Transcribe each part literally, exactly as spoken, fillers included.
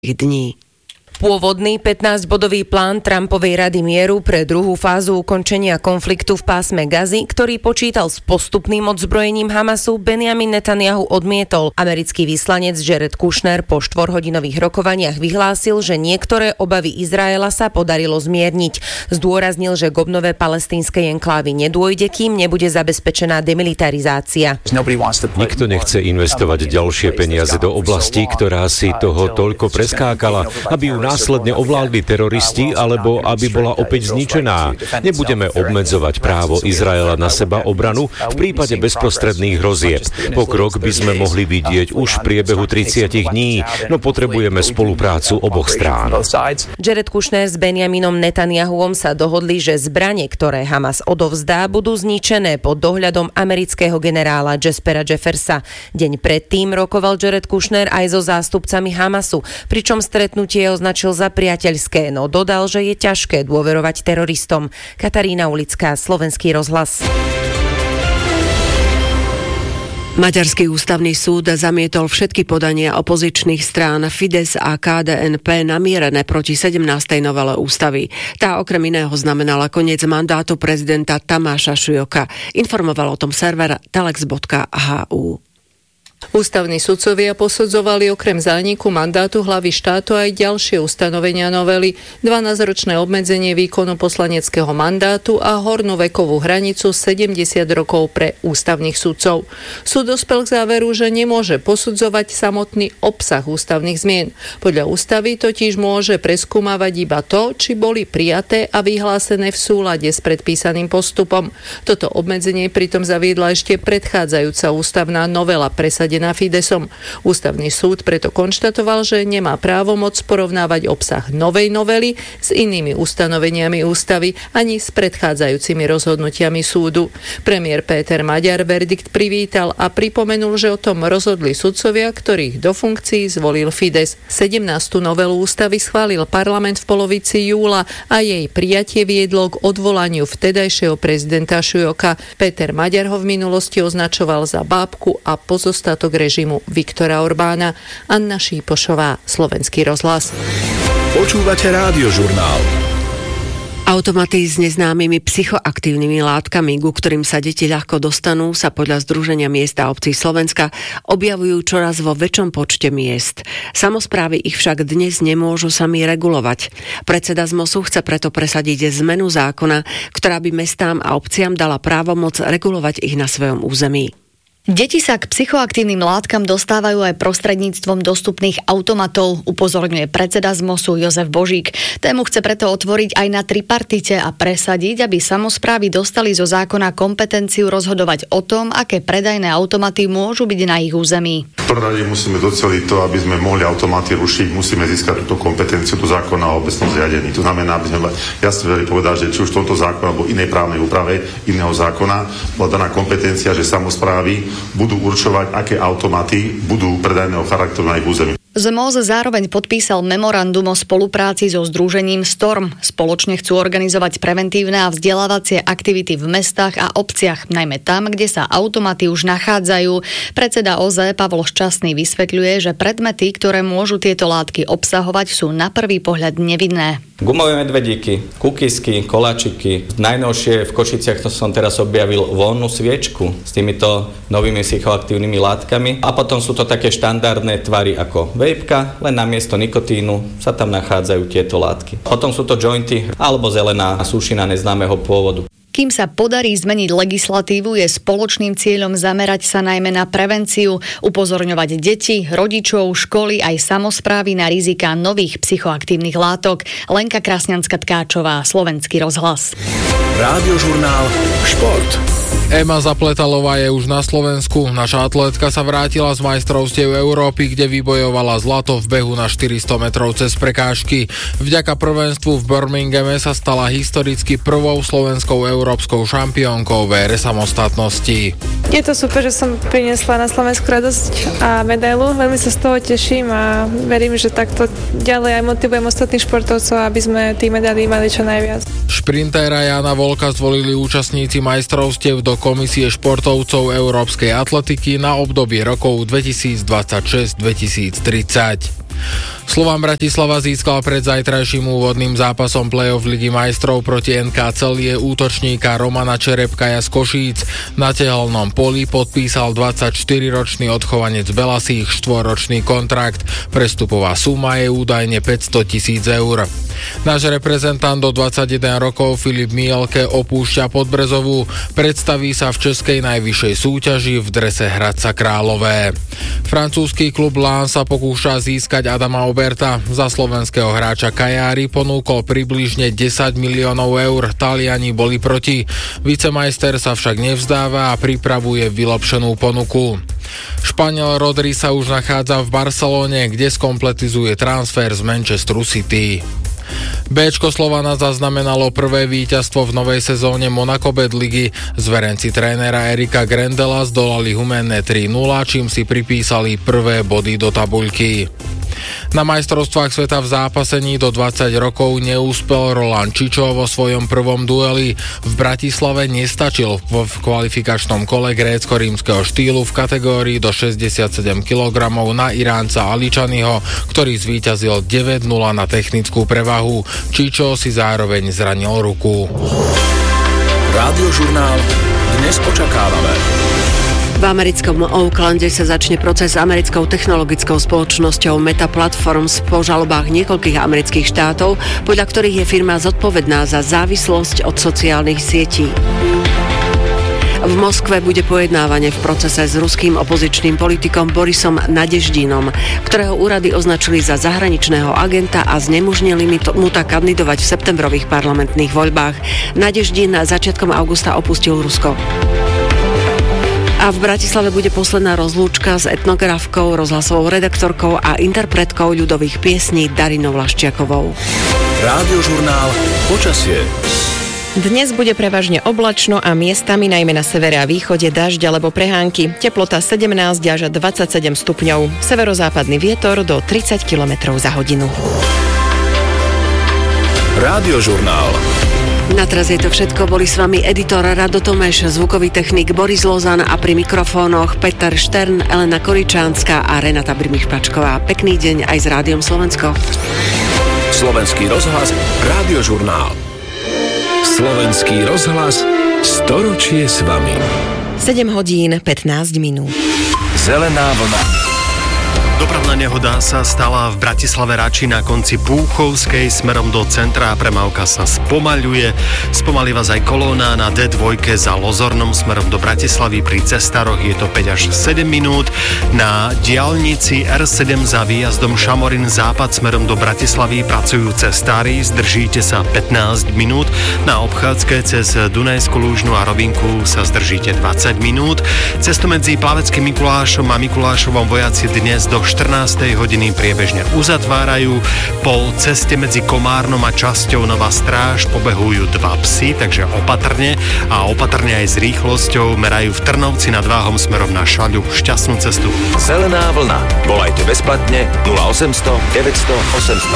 dní. Pôvodný pätnásťbodový plán Trumpovej Rady mieru pre druhú fázu ukončenia konfliktu v pásme Gazy, ktorý počítal s postupným odzbrojením Hamasu, Benjamin Netanjahu odmietol. Americký vyslanec Jared Kushner po štvorhodinových rokovaniach vyhlásil, že niektoré obavy Izraela sa podarilo zmierniť. Zdôraznil, že k obnove palestínskej enklávy nedôjde, kým nebude zabezpečená demilitarizácia. Nikto nechce investovať ďalšie peniaze do oblasti, ktorá si toho toľko preskákala, aby ju následne ovládli teroristi, alebo aby bola opäť zničená. Nebudeme obmedzovať právo Izraela na seba obranu v prípade bezprostredných hrozieb. Pokrok by sme mohli vidieť už v priebehu tridsať dní, no potrebujeme spoluprácu oboch strán. Jared Kushner s Benjaminom Netanjahuom sa dohodli, že zbrane, ktoré Hamas odovzdá, budú zničené pod dohľadom amerického generála Jaspera Jeffersa. Deň predtým rokoval Jared Kushner aj so zástupcami Hamasu, pričom stretnutie označil za priateľské, no dodal, že je ťažké dôverovať teroristom. Katarína Ulická, Slovenský rozhlas. Maďarský ústavný súd zamietol všetky podania opozičných strán Fidesz a ká dé en pé namierené proti sedemnástej novele ústavy. Tá okrem iného znamenala koniec mandátu prezidenta Tamáša Šujoka. Informoval o tom server telex bodka há ú. Ústavní sudcovia posudzovali okrem zániku mandátu hlavy štátu aj ďalšie ustanovenia novely, dvanásťročné obmedzenie výkonu poslaneckého mandátu a hornú vekovú hranicu sedemdesiat rokov pre ústavných sudcov. Súd dospel k záveru, že nemôže posudzovať samotný obsah ústavných zmien. Podľa ústavy totiž môže preskúmavať iba to, či boli prijaté a vyhlásené v súlade s predpísaným postupom. Toto obmedzenie pritom zaviedla ešte predchádzajúca ústavná novela presadená na Fidesom. Ústavný súd preto konštatoval, že nemá právomoc porovnávať obsah novej novely s inými ustanoveniami ústavy ani s predchádzajúcimi rozhodnutiami súdu. Premiér Péter Maďar verdikt privítal a pripomenul, že o tom rozhodli sudcovia, ktorých do funkcií zvolil Fides. sedemnástu novelu ústavy schválil parlament v polovici júla a jej prijatie viedlo k odvolaniu vtedajšieho prezidenta Šujoka. Péter Maďar ho v minulosti označoval za bábku a pozostatok režimu Viktora Orbána. Anna Šípošová, Slovenský rozhlas. Počúvate Rádiožurnál. Automaty s neznámymi psychoaktívnymi látkami, ku ktorým sa deti ľahko dostanú, sa podľa Združenia miest a obcí Slovenska objavujú čoraz vo väčšom počte miest. Samosprávy ich však dnes nemôžu sami regulovať. Predseda zmosu chce preto presadiť zmenu zákona, ktorá by mestám a obciam dala právomoc regulovať ich na svojom území. Deti sa k psychoaktívnym látkam dostávajú aj prostredníctvom dostupných automatov, upozorňuje predseda zmosu Jozef Božík. Tému chce preto otvoriť aj na tripartite a presadiť, aby samosprávy dostali zo zákona kompetenciu rozhodovať o tom, aké predajné automaty môžu byť na ich území. V prvom rade musíme doceliť to, aby sme mohli automaty rušiť, musíme získať túto kompetenciu do zákona o obecnom zriadení. To znamená, aby sme jasne vedeli povedať, že či už v tomto zákone alebo inej právnej úprave iného zákona bola daná kompetencia, že samosprávy budú určovať, aké automaty budú predajného charakteru na ich území. zet em ó es zároveň podpísal memorandum o spolupráci so združením Storm. Spoločne chcú organizovať preventívne a vzdelávacie aktivity v mestách a obciach, najmä tam, kde sa automaty už nachádzajú. Predseda ó zet é Pavol Šťastný vysvetľuje, že predmety, ktoré môžu tieto látky obsahovať, sú na prvý pohľad nevinné. Gumové medvedíky, kukisky, koláčiky. Najnovšie v Košiciach to som teraz objavil voľnú sviečku s týmito novými psychoaktívnymi látkami. A potom sú to také štandardné tvary ako vejpka, len namiesto nikotínu sa tam nachádzajú tieto látky. Potom sú to jointy alebo zelená súšina neznámeho pôvodu. Kým sa podarí zmeniť legislatívu, je spoločným cieľom zamerať sa najmä na prevenciu, upozorňovať deti, rodičov, školy aj samosprávy na riziká nových psychoaktívnych látok. Lenka Krasňanská-Tkáčová, Slovenský rozhlas. Rádiožurnál Šport. Ema Zapletalová je už na Slovensku. Naša atlétka sa vrátila z majstrovstiev Európy, kde vybojovala zlato v behu na štyristo metrov cez prekážky. Vďaka prvenstvu v Birminghame sa stala historicky prvou slovenskou európskou šampiónkou v ére samostatnosti. Je to super, že som priniesla na Slovensku radosť a medailu. Veľmi sa z toho teším a verím, že takto ďalej aj motivujem ostatných športovcov, aby sme tí medaily mali čo najviac. Šprintéra Jana Volka zvolili účastníci majstrovstiev do Komisie športovcov európskej atletiky na obdobie rokov dvetisícdvadsaťšesť dvetisíctridsať. Slovan Bratislava získal pred zajtrajším úvodným zápasom play-off Ligy majstrov proti en ká Celie útočníka Romana Čerepkaja z Košíc. Na tehelnom poli podpísal dvadsaťštyriročný odchovanec Belasích štvoročný kontrakt. Prestupová suma je údajne päťsto tisíc eur. Náš reprezentant do dvadsaťjeden rokov Filip Mielke opúšťa Podbrezovú. Predstaví sa v českej najvyššej súťaži v drese Hradca Králové. Francúzsky klub Lens sa pokúša získať Adama Oberta. Za slovenského hráča Kajári ponúkol približne desať miliónov eur. Taliani boli proti. Vicemajster sa však nevzdáva a pripravuje vylepšenú ponuku. Španiel Rodri sa už nachádza v Barcelone, kde skompletizuje transfer z Manchesteru City. Béčko Slovana zaznamenalo prvé víťazstvo v novej sezóne Monaco Bet ligy. Zverenci trénera Erika Grendela zdolali Humenné tri nula, čím si pripísali prvé body do tabuľky. Na majstrovstvách sveta v zápasení do dvadsať rokov neúspel Roland Čičo vo svojom prvom dueli. V Bratislave nestačil v kvalifikačnom kole grécko-rímskeho štýlu v kategórii do šesťdesiatsedem kilogramov na Iránca Aličanyho, ktorý zvíťazil deväť nula na technickú prevahu. Čičo si zároveň zranil ruku. Rádiožurnál dnes očakávame. V americkom Oaklande sa začne proces s americkou technologickou spoločnosťou Meta Platforms po žalobách niekoľkých amerických štátov, podľa ktorých je firma zodpovedná za závislosť od sociálnych sietí. V Moskve bude pojednávanie v procese s ruským opozičným politikom Borisom Nadeždinom, ktorého úrady označili za zahraničného agenta a znemožnili mu tak kandidovať v septembrových parlamentných voľbách. Nadeždin začiatkom augusta opustil Rusko. A v Bratislave bude posledná rozlúčka s etnografkou, rozhlasovou redaktorkou a interpretkou ľudových piesní Darinou Laščiakovou. Rádiožurnál počasie. Dnes bude prevažne oblačno a miestami najmä na severe a východe dažď alebo prehánky. Teplota sedemnásť až dvadsaťsedem stupňov. Severozápadný vietor do tridsať kilometrov za hodinu. Rádiožurnál. Na teraz je to všetko. Boli s vami editor Rado Tomeš, zvukový technik Boris Lozan a pri mikrofónoch Peter Štern, Elena Koričánska a Renata Brimišpačková. Pekný deň aj s Rádiom Slovensko. Slovenský rozhlas, Rádiožurnál. Slovenský rozhlas, storočie s vami. sedem hodín pätnásť minút. Zelená vlna. Dopravná nehoda sa stala v Bratislave Rači na konci Púchovskej smerom do centra. Premávka sa spomaľuje. Spomalí vás aj kolóna na dé dva za Lozornom smerom do Bratislavy. Pri cestároch je to päť až sedem minút. Na diaľnici er sedem za výjazdom Šamorín západ smerom do Bratislavy pracujú cestári. Zdržíte sa pätnásť minút. Na obchádzke cez Dunajskú Lúžnu a Rovinku sa zdržíte dvadsať minút. Cestu medzi Plaveckým Mikulášom a Mikulášovom vojaci dnes do štrnástej hodiny priebežne uzatvárajú. Po ceste medzi Komárnom a časťou Nová Stráž pobehujú dva psy, takže opatrne a opatrne aj s rýchlosťou merajú v Trnovci nad Váhom smerom na Šaľu. Šťastnú cestu. Zelená vlna. Volajte bezplatne nula osemsto deväťsto osemsto.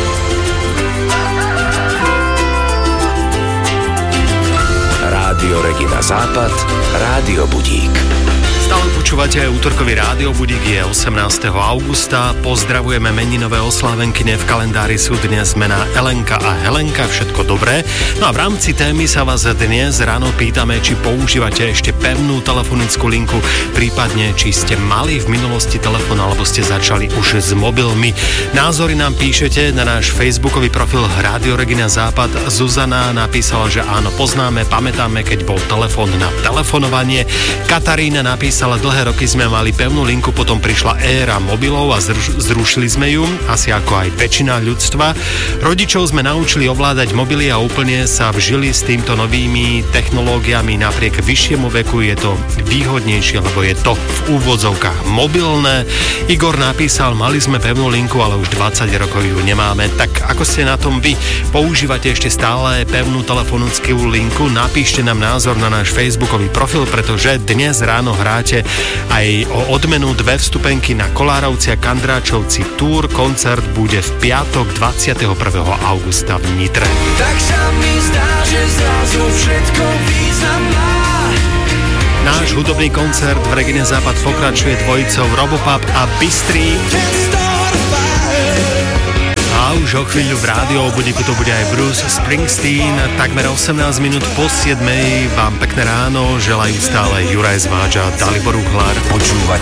Rádio Regina Západ, Rádio Budík. Stále počúvate útorkový Rádio Budík, je osemnásteho augusta. Pozdravujeme meninové oslávenkyne, v kalendári sú dnes mená Elenka a Helenka, všetko dobré. No a v rámci témy sa vás dnes ráno pýtame, či používate ešte pevnú telefonickú linku, prípadne či ste mali v minulosti telefón alebo ste začali už s mobilmi. Názory nám píšete na náš facebookový profil Rádio Regina Západ. Zuzana napísala, že áno, poznáme, pamätáme, keď bol telefón na telefonovanie. Katarína napísala, ale dlhé roky sme mali pevnú linku, potom prišla éra mobilov a zruš- zrušili sme ju, asi ako aj väčšina ľudstva. Rodičov sme naučili ovládať mobily a úplne sa vžili s týmto novými technológiami. Napriek vyššiemu veku je to výhodnejšie, lebo je to v úvodzovkách mobilné. Igor napísal, mali sme pevnú linku, ale už dvadsať rokov ju nemáme. Tak ako ste na tom vy? Používate ešte stále pevnú telefonickú linku? Napíšte nám názor na náš facebookový profil, pretože dnes ráno hráte aj o odmenu dve vstupenky na Kolárovci a Kandráčovci Tour. Koncert bude v piatok dvadsiateho prvého augusta v Nitre. Tak sa mi zdá, že zrazu všetko význam má. Náš hudobný koncert v Regine Západ pokračuje dvojicou Robopop a Bystrý. už o chvíľu v rádiu budíku to bude aj Bruce Springsteen. Takmer osemnásť minút po siedmej vám pekné ráno želajú stále Juraj Zváča a Dalibor Uhlár.